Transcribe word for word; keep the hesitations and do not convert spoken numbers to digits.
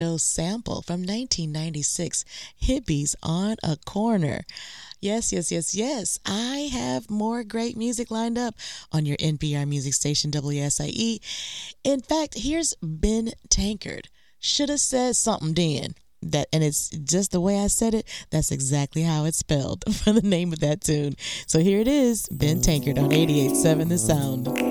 sample from nineteen ninety-six, Hippies on a Corner. Yes, yes, yes, yes. I have more great music lined up on your N P R music station, W S I E. In fact, here's Ben Tankard. Should have said something then. That and it's just the way I said it. That's exactly how it's spelled for the name of that tune. So here it is, Ben Tankard on eighty-eight point seven The Sound.